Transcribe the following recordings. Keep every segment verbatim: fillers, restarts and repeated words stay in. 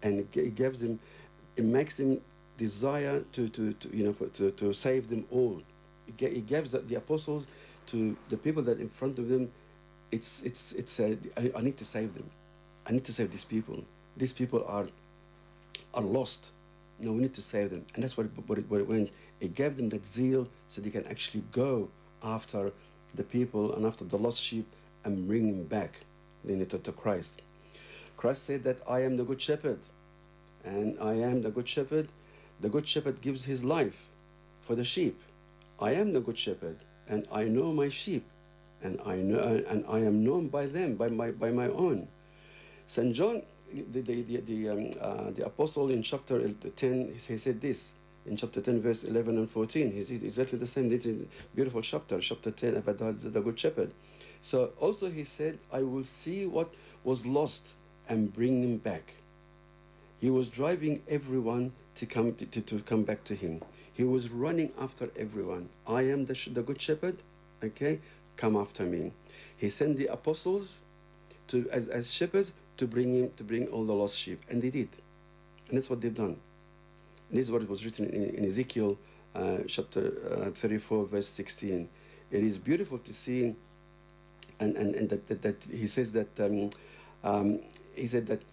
and it, it gives him, it makes him desire to, to, to you know, for, to, to save them all. It, it gives the, the apostles to the people that in front of them. It's it's it's. Uh, I, I need to save them. I need to save these people. These people are are lost. No, we need to save them, and that's what it, what it, what it went. It gave them that zeal, so they can actually go after the people and after the lost sheep and bring them back, you know, to, to Christ. Christ said that I am the good shepherd, and I am the good shepherd. The good shepherd gives his life for the sheep. I am the good shepherd, and I know my sheep, and I know, and I am known by them, by my by my own. Saint John, the the the the, um, uh, the apostle in chapter ten, he said this in chapter ten, verse eleven and fourteen. He said exactly the same. This is a beautiful chapter, chapter ten, about the, the good shepherd. So also he said, I will see what was lost and bring him back. He was driving everyone to come to, to, to come back to him. He was running after everyone. I am the, the good shepherd, okay? Come after me. He sent the apostles to as, as shepherds to bring him to bring all the lost sheep, and they did. And that's what they've done. And this is what it was written in, in Ezekiel uh, chapter uh, thirty-four, verse sixteen. It is beautiful to see, and, and, and that, that, that he says that, um, um, he said that,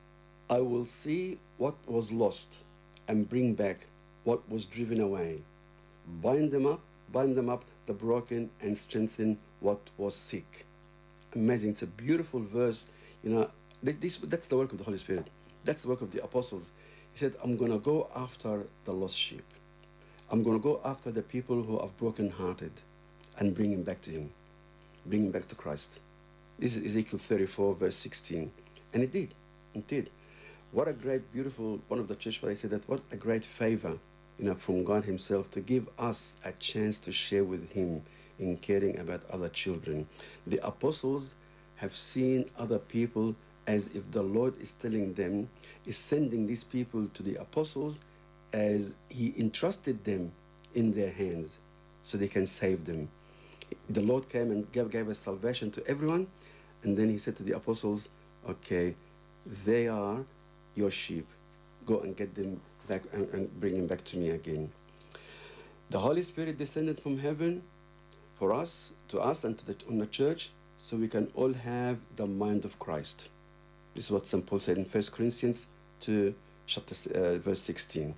I will see what was lost and bring back what was driven away. Bind them up, bind them up, the broken, and strengthen what was sick. Amazing. It's a beautiful verse. You know, this, that's the work of the Holy Spirit. That's the work of the apostles. He said, I'm going to go after the lost sheep. I'm going to go after the people who are broken-hearted and bring him back to him. Bring him back to Christ. This is Ezekiel thirty-four, verse sixteen. And it did. It did. What a great, beautiful, one of the church fathers said that, what a great favor, you know, from God himself to give us a chance to share with him in caring about other children. The apostles have seen other people as if the Lord is telling them, is sending these people to the apostles as he entrusted them in their hands so they can save them. The Lord came and gave, gave us salvation to everyone, and then he said to the apostles, okay, they are your sheep. Go and get them back and, and bring them back to me again. The Holy Spirit descended from heaven for us, to us and to the, on the church, so we can all have the mind of Christ. This is what Saint Paul said in First Corinthians two, chapter, uh, verse sixteen.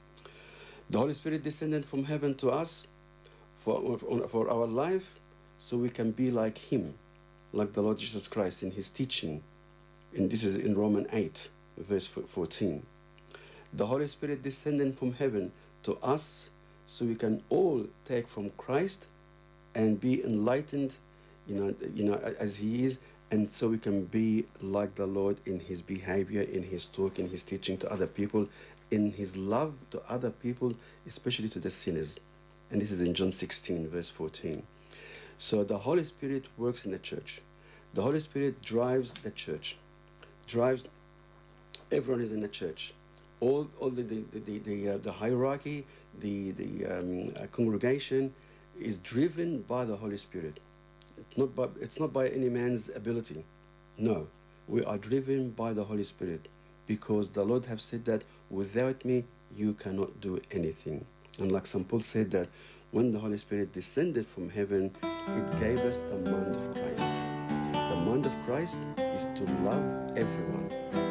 The Holy Spirit descended from heaven to us for, for our life, so we can be like him, like the Lord Jesus Christ in his teaching. And this is in Romans eight, verse fourteen. The Holy Spirit descended from heaven to us, so we can all take from Christ and be enlightened, you know, you know, as he is, and so we can be like the Lord in his behavior, in his talk, in his teaching to other people, in his love to other people, especially to the sinners. And this is in John sixteen, verse fourteen. So the Holy Spirit works in the church. The Holy Spirit drives the church, drives everyone is in the church. All, all the, the, the, the, uh, the hierarchy, the, the um, uh, congregation is driven by the Holy Spirit. It's not by, it's not by any man's ability. No, we are driven by the Holy Spirit, because the Lord has said that without me, you cannot do anything. And like Saint Paul said that when the Holy Spirit descended from heaven, it gave us the mind of Christ. The mind of Christ is to love everyone,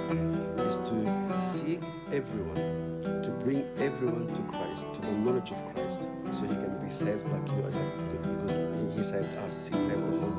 is to seek everyone, to bring everyone to Christ, to the knowledge of Christ, so he can be saved like you are, because he saved us, he saved the world.